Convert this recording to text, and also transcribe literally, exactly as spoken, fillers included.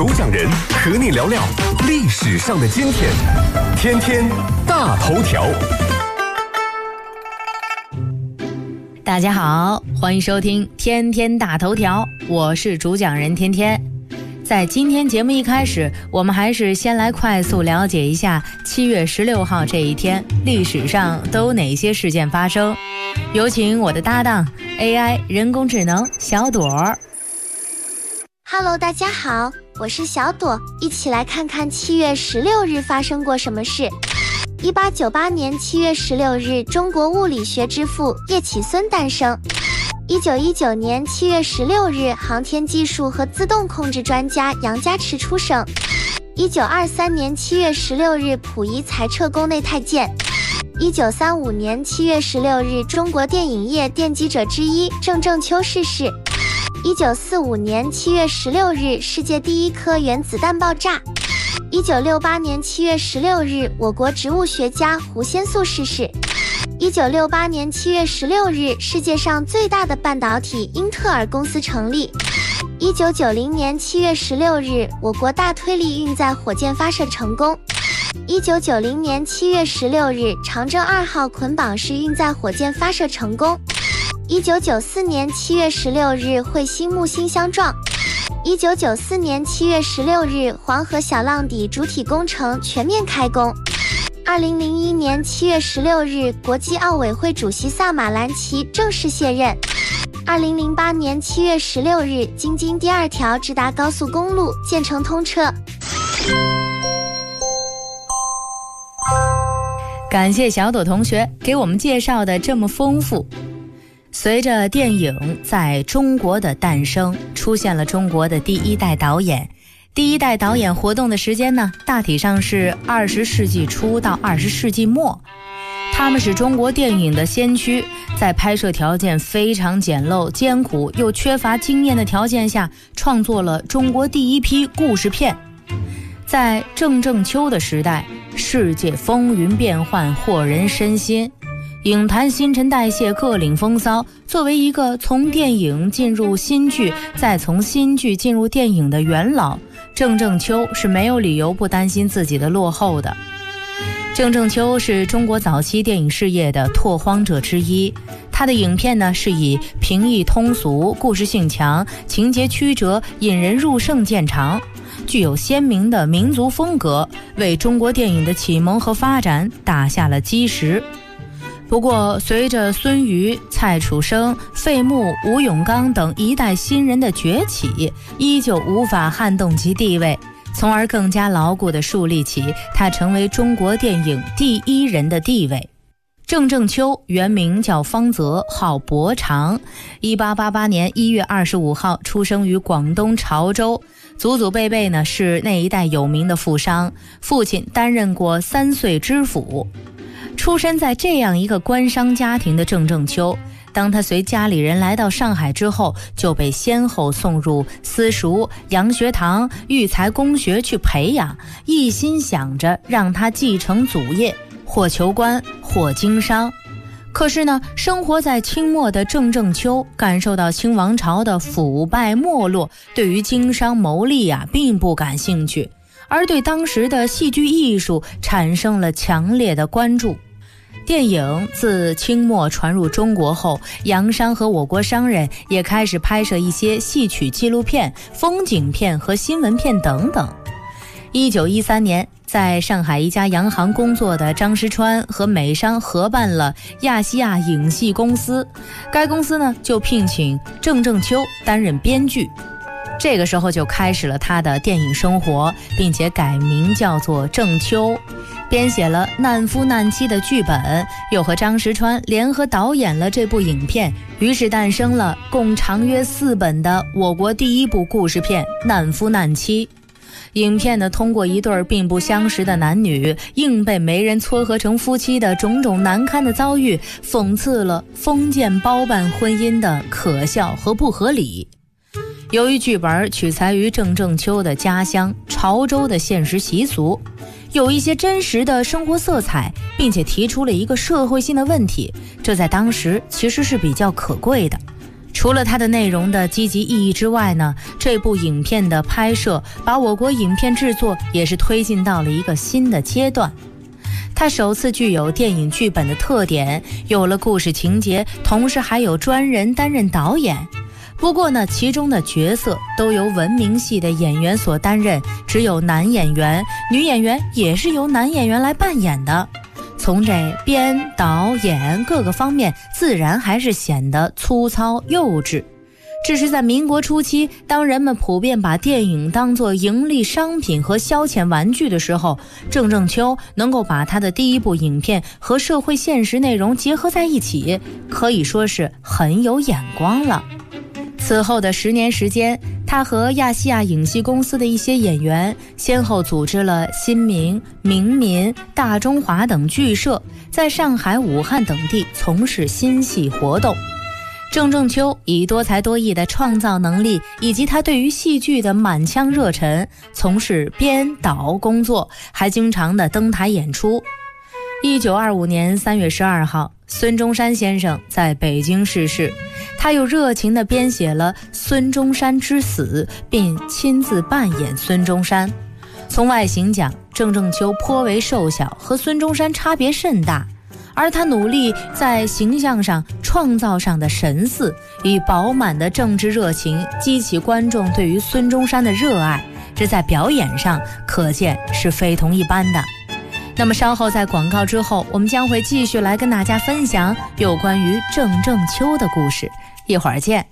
主讲人和你聊聊历史上的今天。天天大头条。 大家好，欢迎收听天天大头条，我是主讲人天天。在今天节目一开始，我们还是先来快速了解一下七月十六号这一天历史上都有哪些事件发生。有请我的搭档 A I 人工智能小朵儿。 Hello， 大家好，我是小朵，一起来看看七月十六日发生过什么事。一八九八年七月十六日，中国物理学之父叶企孙诞生。一九一九年七月十六日，航天技术和自动控制专家杨家驰出生。一九二三年七月十六日，溥仪裁撤宫内太监。一九三五年七月十六日，中国电影业奠基者之一郑正秋逝世。一九四五年七月十六日，世界第一颗原子弹爆炸。一九六八年七月十六日，我国植物学家胡先素逝世。一九六八年七月十六日，世界上最大的半导体英特尔公司成立。一九九零年七月十六日，我国大推力运载火箭发射成功。一九九零年七月十六日，长征二号捆绑式运载火箭发射成功。一九九四年七月十六日，彗星木星相撞。一九九四年七月十六日，黄河小浪底主体工程全面开工。二零零一年七月十六日，国际奥委会主席萨马兰奇正式卸任。二零零八年七月十六日，京津第二条直达高速公路建成通车。 感谢小朵同学给我们介绍的这么丰富。随着电影在中国的诞生，出现了中国的第一代导演。第一代导演活动的时间呢，大体上是二十世纪初到二十世纪末。他们是中国电影的先驱，在拍摄条件非常简陋、艰苦又缺乏经验的条件下，创作了中国第一批故事片。在郑正秋的时代，世界风云变幻，惑人身心。影坛新陈代谢，各领风骚。作为一个从电影进入新剧，再从新剧进入电影的元老，郑正秋是没有理由不担心自己的落后的。郑正秋是中国早期电影事业的拓荒者之一，他的影片呢是以平易通俗、故事性强、情节曲折、引人入胜见长，具有鲜明的民族风格，为中国电影的启蒙和发展打下了基石。不过随着孙瑜、蔡楚生、费穆、吴永刚等一代新人的崛起，依旧无法撼动其地位，从而更加牢固地树立起他成为中国电影第一人的地位。郑正秋原名叫方泽，号伯常，一八八八年一月二十五号出生于广东潮州，祖祖辈辈呢是那一代有名的富商，父亲担任过三岁知府。出身在这样一个官商家庭的郑正秋，当他随家里人来到上海之后，就被先后送入私塾、洋学堂、育才公学去培养，一心想着让他继承祖业，或求官，或经商。可是呢，生活在清末的郑正秋感受到清王朝的腐败没落，对于经商牟利啊并不感兴趣，而对当时的戏剧艺术产生了强烈的关注。电影自清末传入中国后，洋商和我国商人也开始拍摄一些戏曲纪录片、风景片和新闻片等等。一九一三年，在上海一家洋行工作的张石川和美商合办了亚细亚影戏公司，该公司呢就聘请郑正秋担任编剧。这个时候就开始了他的电影生活，并且改名叫做郑秋，编写了《难夫难妻》的剧本，又和张石川联合导演了这部影片，于是诞生了共长约四本的我国第一部故事片《难夫难妻》。影片呢，通过一对并不相识的男女硬被媒人撮合成夫妻的种种难堪的遭遇，讽刺了封建包办婚姻的可笑和不合理。由于剧本取材于郑正秋的家乡潮州的现实习俗，有一些真实的生活色彩，并且提出了一个社会性的问题，这在当时其实是比较可贵的。 除了它的内容的积极意义之外呢，这部影片的拍摄把我国影片制作也是推进到了一个新的阶段。它首次具有电影剧本的特点，有了故事情节，同时还有专人担任导演。不过呢，其中的角色都由闻名系的演员所担任，只有男演员，女演员也是由男演员来扮演的。从这编导演各个方面，自然还是显得粗糙幼稚。只是在民国初期，当人们普遍把电影当作盈利商品和消遣玩具的时候，郑正秋能够把他的第一部影片和社会现实内容结合在一起，可以说是很有眼光了。此后的十年时间，他和亚细亚影戏公司的一些演员先后组织了新民、明民、大中华等剧社，在上海、武汉等地从事新戏活动。郑正秋以多才多艺的创造能力以及他对于戏剧的满腔热忱，从事编导工作，还经常的登台演出。一九二五年三月十二号，孙中山先生在北京逝世，他又热情地编写了《孙中山之死》，并亲自扮演孙中山。从外形讲，郑正秋颇为瘦小，和孙中山差别甚大，而他努力在形象上、创造上的神似，以饱满的政治热情激起观众对于孙中山的热爱，这在表演上可见是非同一般的。那么稍后在广告之后，我们将会继续来跟大家分享有关于郑正秋的故事，一会儿见。